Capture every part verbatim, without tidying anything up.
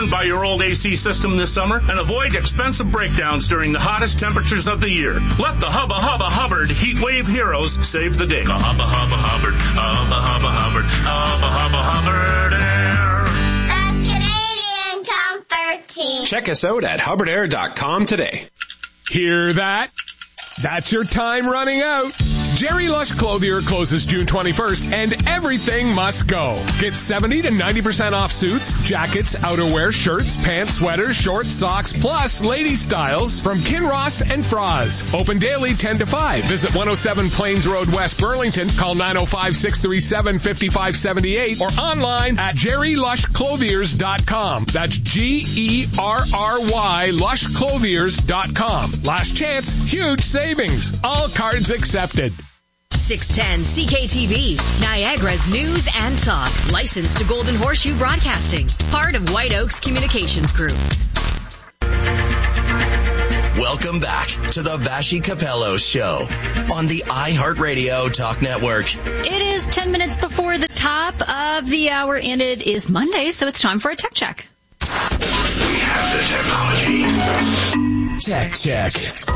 Stand by your old A C system this summer and avoid expensive breakdowns during the hottest temperatures of the year. Let the Hubba Hubba Hubbard Heat Wave Heroes save the day. The Hubba Hubba Hubbard, Hubba Hubba Hubbard, Hubba Hubba Hubbard Air. The Canadian Comfort Team. Check us out at hubbard air dot com today. Hear that? That's your time running out. Jerry Lush Clothier closes June twenty-first, and everything must go. Get seventy to ninety percent off suits, jackets, outerwear, shirts, pants, sweaters, shorts, socks, plus lady styles from Kinross and Froz. Open daily ten to five. Visit one oh seven Plains Road, West Burlington. Call nine oh five, six three seven, five five seven eight or online at jerry lush clothiers dot com. That's G E R R Y lush clothiers dot com. Last chance, huge savings. All cards accepted. six ten C K T V, Niagara's news and talk. Licensed to Golden Horseshoe Broadcasting. Part of White Oaks Communications Group. Welcome back to the Vashi Capello Show on the iHeartRadio Talk Network. It is ten minutes before the top of the hour, and it is Monday, so it's time for a tech check. We have the technology. Tech check.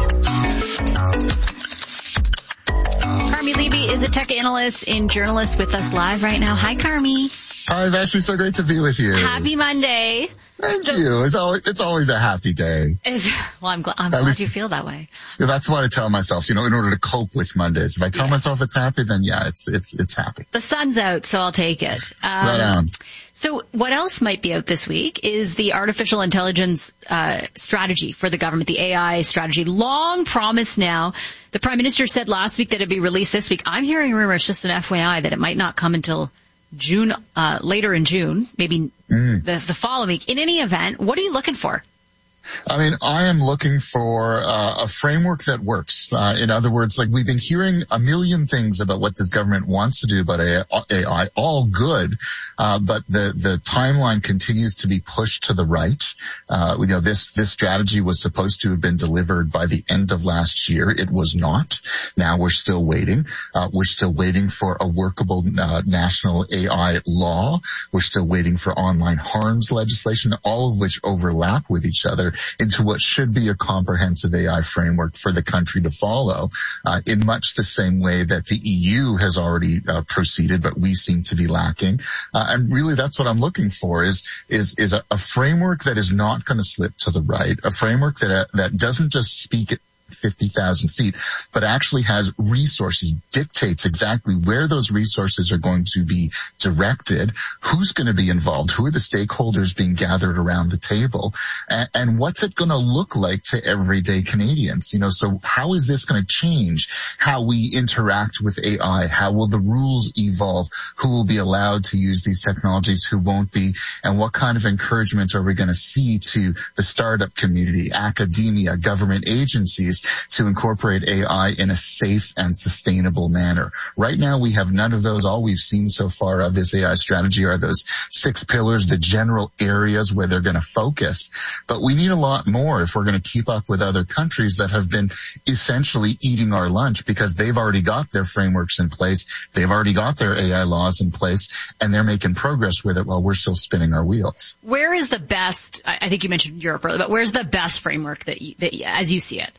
Carmi Levy is a tech analyst and journalist with us live right now. Hi, Carmi. Hi, it's actually so great to be with you. Happy Monday. Thank so, you. It's always, it's always a happy day. It's, well, I'm, gl- I'm glad least, you feel that way. Yeah, that's what I tell myself, you know, in order to cope with Mondays. If I tell yeah. myself it's happy, then yeah, it's, it's, it's happy. The sun's out, so I'll take it. Um, right on. So what else might be out this week is the artificial intelligence uh strategy for the government, the A I strategy. Long promised now. The Prime Minister said last week that it'd be released this week. I'm hearing rumors, just an F Y I, that it might not come until June, uh later in June, maybe mm. the, the following week. In any event, what are you looking for? I mean, I am looking for uh, a framework that works. Uh, in other words, like we've been hearing a million things about what this government wants to do about A I, all good, uh, but the the timeline continues to be pushed to the right. Uh, you know, this this strategy was supposed to have been delivered by the end of last year. It was not. Now we're still waiting. Uh, we're still waiting for a workable uh, national A I law. We're still waiting for online harms legislation, all of which overlap with each other into what should be a comprehensive A I framework for the country to follow, uh, in much the same way that the E U has already uh, proceeded, but we seem to be lacking. Uh, and really that's what I'm looking for is, is, is a, a framework that is not going to slip to the right, a framework that, uh, that doesn't just speak fifty thousand feet, but actually has resources, dictates exactly where those resources are going to be directed, who's going to be involved, who are the stakeholders being gathered around the table, and, and what's it going to look like to everyday Canadians? You know, so how is this going to change how we interact with A I? How will the rules evolve? Who will be allowed to use these technologies? Who won't be? And what kind of encouragement are we going to see to the startup community, academia, government agencies to incorporate A I in a safe and sustainable manner? Right now, we have none of those. All we've seen so far of this A I strategy are those six pillars, the general areas where they're going to focus. But we need a lot more if we're going to keep up with other countries that have been essentially eating our lunch because they've already got their frameworks in place. They've already got their A I laws in place, and they're making progress with it while we're still spinning our wheels. Where is the best, I think you mentioned Europe earlier, but where's the best framework that, you, that as you see it?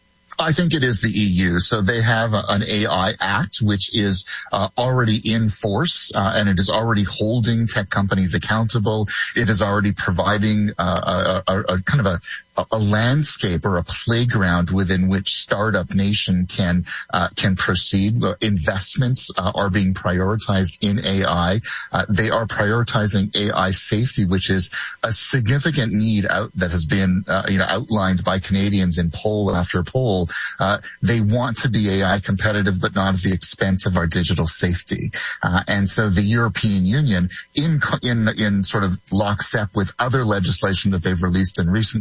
I think it is the E U. So they have a, an A I Act, which is uh, already in force, uh, and it is already holding tech companies accountable. It is already providing uh, a, a, a kind of a, a landscape or a playground within which startup nation can uh, can proceed. Investments uh, are being prioritized in A I. Uh, they are prioritizing A I safety, which is a significant need out that has been uh, you know outlined by Canadians in poll after poll. Uh, they want to be A I competitive, but not at the expense of our digital safety. Uh, and so the European Union, in, in, in sort of lockstep with other legislation that they've released in recent years around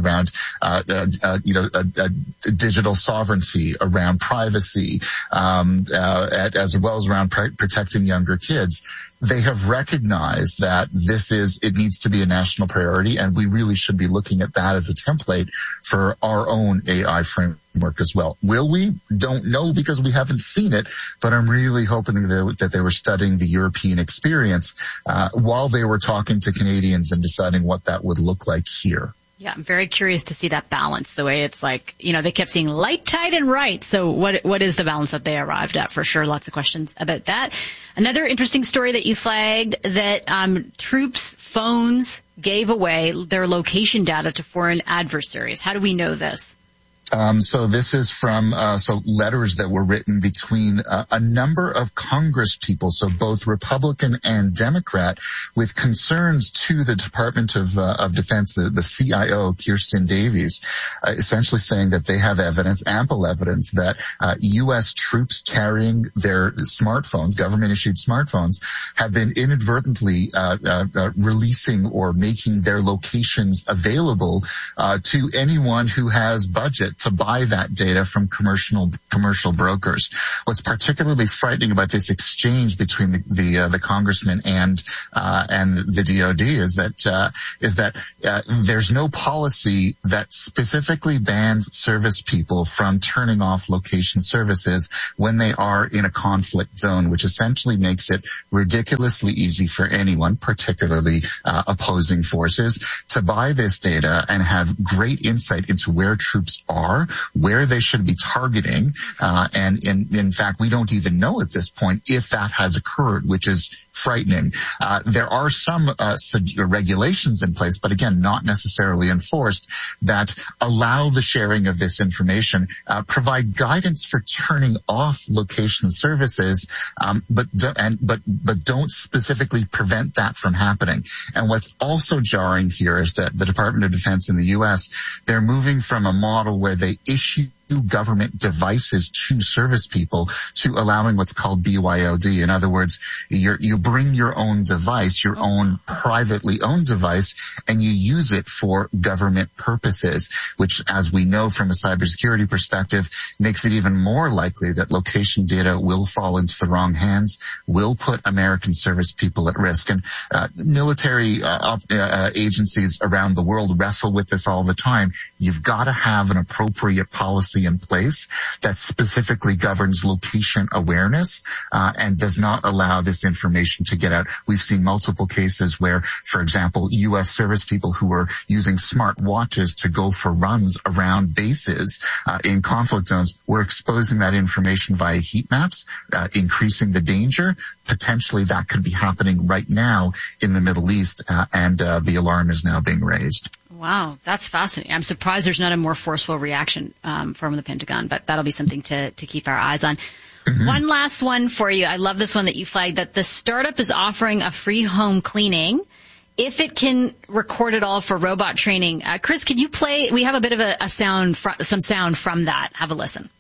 around, uh, uh, uh you know, uh, uh, digital sovereignty, around privacy, um, uh, as well as around pr- protecting younger kids. They have recognized that this is, it needs to be a national priority, and we really should be looking at that as a template for our own A I framework as well. Will we? Don't know, because we haven't seen it, but I'm really hoping that they were studying the European experience uh, while they were talking to Canadians and deciding what that would look like here. Yeah, I'm very curious to see that balance, the way it's like, you know, they kept saying light, tight, and right. So what what is the balance that they arrived at? For sure, lots of questions about that. Another interesting story that you flagged, that um troops' phones gave away their location data to foreign adversaries. How do we know this? Um, so this is from, uh, so letters that were written between uh, a number of Congress people, so both Republican and Democrat, with concerns to the Department of, uh, of Defense, the, the C I O, Kirsten Davies, uh, essentially saying that they have evidence, ample evidence, that uh, U S troops carrying their smartphones, government-issued smartphones, have been inadvertently uh, uh, uh, releasing or making their locations available uh, to anyone who has budget to buy that data from commercial commercial brokers. What's particularly frightening about this exchange between the the, uh, the congressman and uh, and the D O D is that uh, is that uh, there's no policy that specifically bans service people from turning off location services when they are in a conflict zone, which essentially makes it ridiculously easy for anyone, particularly uh, opposing forces, to buy this data and have great insight into where troops are, where they should be targeting, uh, and in, in fact, we don't even know at this point if that has occurred, which is frightening. Uh, there are some uh, regulations in place, but again, not necessarily enforced, that allow the sharing of this information, uh, provide guidance for turning off location services, um, but do, and but but don't specifically prevent that from happening. And what's also jarring here is that the Department of Defense in the U S, they're moving from a model where they issue government devices to service people to allowing what's called B Y O D. In other words, you're, you bring your own device, your own privately owned device, and you use it for government purposes, which, as we know from a cybersecurity perspective, makes it even more likely that location data will fall into the wrong hands, will put American service people at risk. And uh, military uh, uh, agencies around the world wrestle with this all the time. You've got to have an appropriate policy in place that specifically governs location awareness uh, and does not allow this information to get out. We've seen multiple cases where, for example, U S service people who were using smart watches to go for runs around bases uh, in conflict zones were exposing that information via heat maps, uh, increasing the danger. Potentially that could be happening right now in the Middle East, uh, and uh, the alarm is now being raised. Wow, that's fascinating. I'm surprised there's not a more forceful reaction um, from the Pentagon, but that'll be something to, to keep our eyes on. Mm-hmm. One last one for you. I love this one that you flagged, that the startup is offering a free home cleaning if it can record it all for robot training. Uh, Chris, can you play? We have a bit of a, a sound, fr- some sound from that. Have a listen.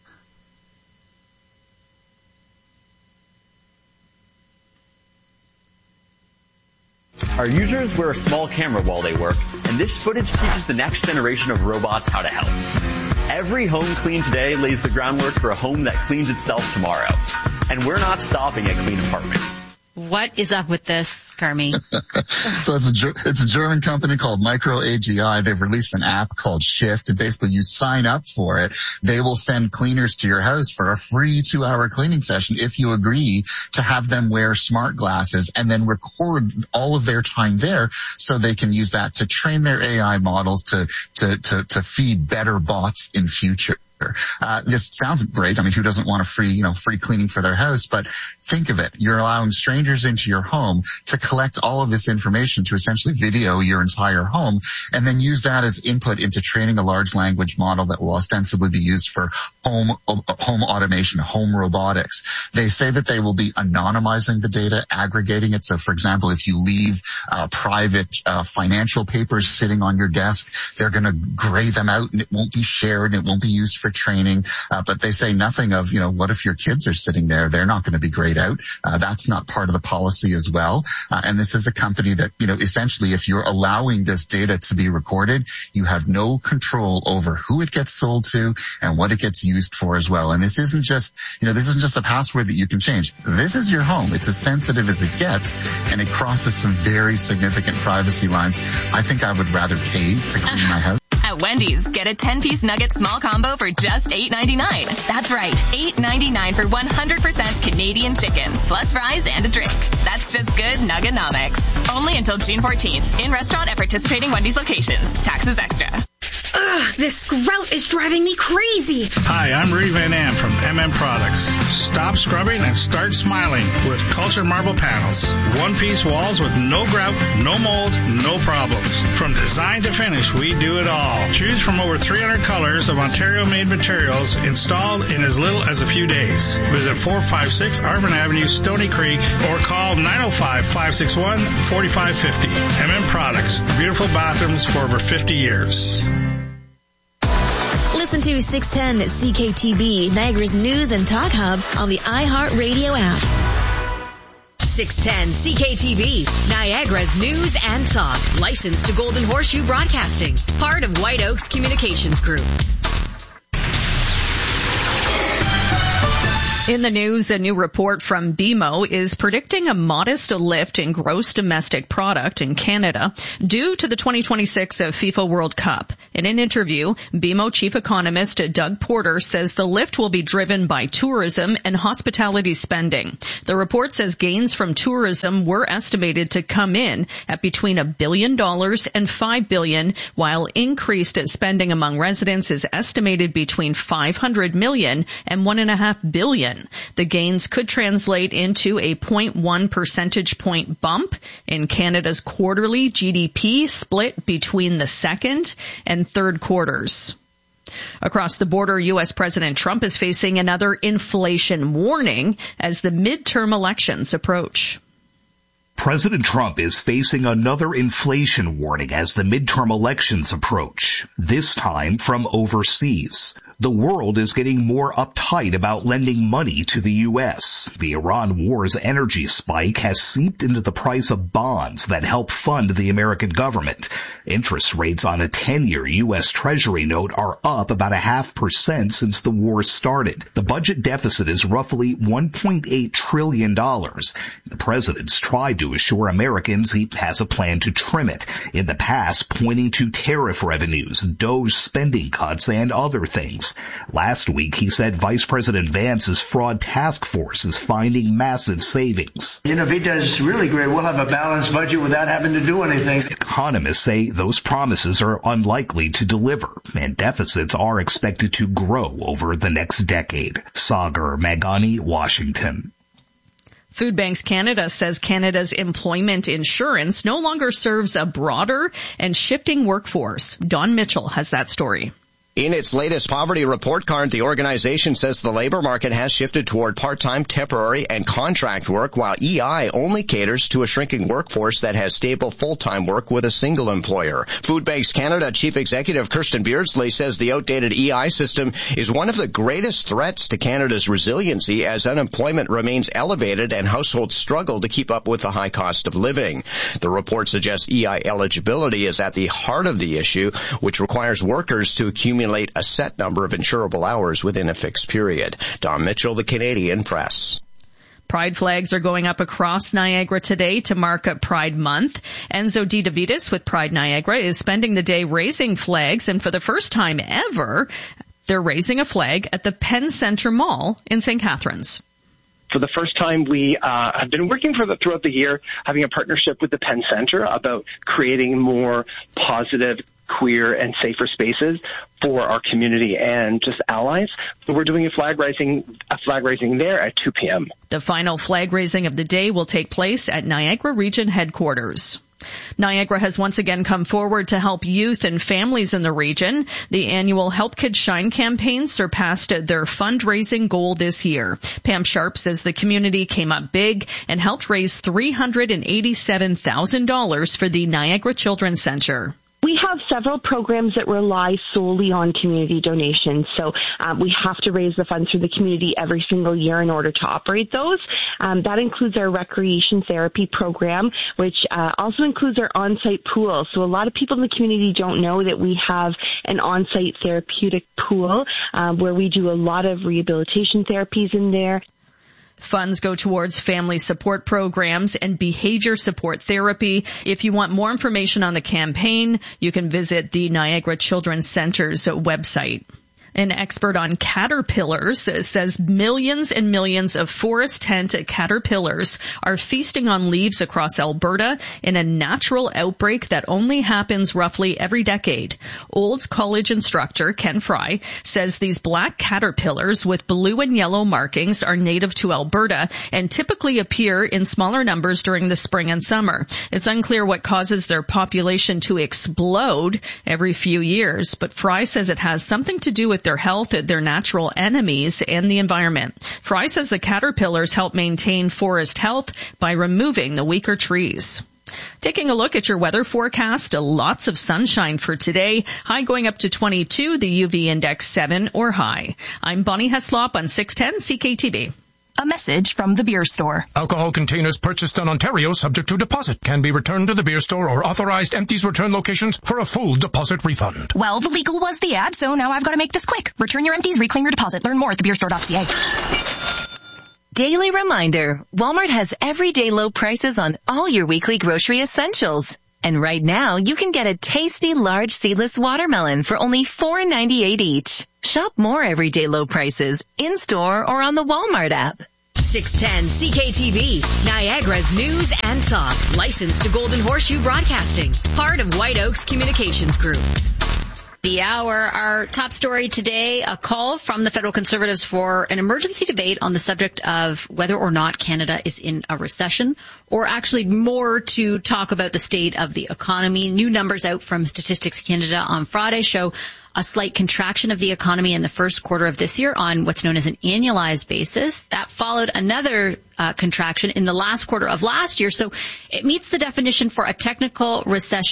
Our users wear a small camera while they work, and this footage teaches the next generation of robots how to help. Every home clean today lays the groundwork for a home that cleans itself tomorrow. And we're not stopping at clean apartments. What is up with this, Carmi? So it's a, it's a German company called Micro A G I. They've released an app called Shift, and basically you sign up for it. They will send cleaners to your house for a free two-hour cleaning session if you agree to have them wear smart glasses and then record all of their time there so they can use that to train their A I models to, to, to, to feed better bots in future. Uh, this sounds great. I mean, who doesn't want a free, you know, free cleaning for their house? But think of it. You're allowing strangers into your home to collect all of this information to essentially video your entire home and then use that as input into training a large language model that will ostensibly be used for home, home automation, home robotics. They say that they will be anonymizing the data, aggregating it. So, for example, if you leave uh, private uh, financial papers sitting on your desk, they're going to gray them out and it won't be shared and it won't be used for training, uh, but they say nothing of, you know, what if your kids are sitting there? They're not going to be grayed out. Uh, that's not part of the policy as well. Uh, and this is a company that, you know, essentially if you're allowing this data to be recorded, you have no control over who it gets sold to and what it gets used for as well. And this isn't just, you know, this isn't just a password that you can change. This is your home. It's as sensitive as it gets, and it crosses some very significant privacy lines. I think I would rather pay to clean my house. At Wendy's, get a ten-piece nugget small combo for just eight ninety-nine. That's right, eight ninety-nine for one hundred percent Canadian chicken, plus fries and a drink. That's just good Nugganomics. Only until June fourteenth. In restaurant at participating Wendy's locations. Taxes extra. Ugh, this grout is driving me crazy. Hi, I'm Rudy Van Am from M M Products. Stop scrubbing and start smiling with Culture Marble Panels. One-piece walls with no grout, no mold, no problems. From design to finish, we do it all. Choose from over three hundred colors of Ontario-made materials installed in as little as a few days. Visit four five six Arvin Avenue, Stony Creek, or call nine oh five, five six one, four five five oh. M M Products. Beautiful bathrooms for over fifty years. Listen to six ten C K T V, Niagara's News and Talk Hub on the iHeartRadio app. six ten C K T V, Niagara's News and Talk. Licensed to Golden Horseshoe Broadcasting. Part of White Oaks Communications Group. In the news, a new report from B M O is predicting a modest lift in gross domestic product in Canada due to the twenty twenty-six FIFA World Cup. In an interview, B M O chief economist Doug Porter says the lift will be driven by tourism and hospitality spending. The report says gains from tourism were estimated to come in at between a billion dollars and five billion, while increased spending among residents is estimated between five hundred million and one and a half billion. The gains could translate into a zero point one percentage point bump in Canada's quarterly G D P split between the second and third quarters. Across the border, U S President Trump is facing another inflation warning as the midterm elections approach. President Trump is facing another inflation warning as the midterm elections approach, this time from overseas. The world is getting more uptight about lending money to the U S. The Iran war's energy spike has seeped into the price of bonds that help fund the American government. Interest rates on a ten-year U S Treasury note are up about a half percent since the war started. The budget deficit is roughly one point eight trillion dollars. The president's tried to assure Americans he has a plan to trim it, in the past pointing to tariff revenues, DOGE spending cuts, and other things. Last week, he said Vice President Vance's fraud task force is finding massive savings. You know, if he does really great, we'll have a balanced budget without having to do anything. Economists say those promises are unlikely to deliver, and deficits are expected to grow over the next decade. Sagar Magani, Washington. Food Banks Canada says Canada's employment insurance no longer serves a broader and shifting workforce. Don Mitchell has that story. In its latest poverty report card, the organization says the labor market has shifted toward part-time, temporary, and contract work, while E I only caters to a shrinking workforce that has stable full-time work with a single employer. Food Banks Canada Chief Executive Kirsten Beardsley says the outdated E I system is one of the greatest threats to Canada's resiliency as unemployment remains elevated and households struggle to keep up with the high cost of living. The report suggests E I eligibility is at the heart of the issue, which requires workers to accumulate a set number of insurable hours within a fixed period. Don Mitchell, the Canadian Press. Pride flags are going up across Niagara today to mark up Pride Month. Enzo Di Davidis with Pride Niagara is spending the day raising flags, and for the first time ever, they're raising a flag at the Penn Centre Mall in Saint Catharines. For the first time, we uh, have been working for the, throughout the year, having a partnership with the Penn Centre about creating more positive, queer, and safer spaces for our community and just allies. So we're doing a flag raising, a flag raising there at two p.m. The final flag raising of the day will take place at Niagara Region headquarters. Niagara has once again come forward to help youth and families in the region. The annual Help Kids Shine campaign surpassed their fundraising goal this year. Pam Sharp says the community came up big and helped raise three hundred eighty-seven thousand dollars for the Niagara Children's Center. We have several programs that rely solely on community donations. So um, we have to raise the funds for the community every single year in order to operate those. Um, that includes our recreation therapy program, which uh, also includes our on-site pool. So a lot of people in the community don't know that we have an on-site therapeutic pool um, where we do a lot of rehabilitation therapies in there. Funds go towards family support programs and behavior support therapy. If you want more information on the campaign, you can visit the Niagara Children's Center's website. An expert on caterpillars says millions and millions of forest tent caterpillars are feasting on leaves across Alberta in a natural outbreak that only happens roughly every decade. Olds College instructor Ken Fry says these black caterpillars with blue and yellow markings are native to Alberta and typically appear in smaller numbers during the spring and summer. It's unclear what causes their population to explode every few years, but Fry says it has something to do with their health, their natural enemies, and the environment. Fry says the caterpillars help maintain forest health by removing the weaker trees. Taking a look at your weather forecast, lots of sunshine for today. High going up to twenty-two, the U V index seven or high. I'm Bonnie Heslop on six ten C K T V. A message from the beer store. Alcohol containers purchased in Ontario subject to deposit can be returned to the beer store or authorized empties return locations for a full deposit refund. Well, the legal was the ad, so now I've got to make this quick. Return your empties, reclaim your deposit. Learn more at the beer store dot c a. Daily reminder, Walmart has everyday low prices on all your weekly grocery essentials. And right now, you can get a tasty large seedless watermelon for only four ninety-eight each. Shop more everyday low prices in-store or on the Walmart app. six ten C K T V, Niagara's news and talk. Licensed to Golden Horseshoe Broadcasting. Part of White Oaks Communications Group. The hour, our top story today, a call from the federal Conservatives for an emergency debate on the subject of whether or not Canada is in a recession, or actually more to talk about the state of the economy. New numbers out from Statistics Canada on Friday show a slight contraction of the economy in the first quarter of this year on what's known as an annualized basis. That followed another uh, contraction in the last quarter of last year. So it meets the definition for a technical recession.